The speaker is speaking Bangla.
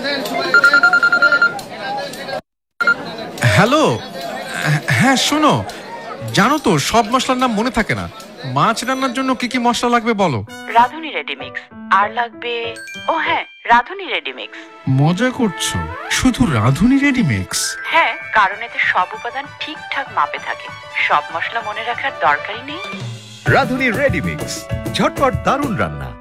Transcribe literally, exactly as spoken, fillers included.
হ্যালো, হ্যাঁ শোনো, জানো তো সব মশলার নাম মনে থাকে না। মাছ রান্নার জন্য কি কি মশলা লাগবে বলো? রাঁধুনি রেডি মিক্স। আর লাগবে, ও হ্যাঁ, রাঁধুনি রেডি মিক্স। মজা করছো? শুধু রাঁধুনি রেডি মিক্স? হ্যাঁ, কারণ এতে সব উপাদান ঠিকঠাক মাপে থাকে, সব মশলা মনে রাখার দরকারই নেই। রাঁধুনি রেডি মিক্স, ঝটপট দারুণ রান্না।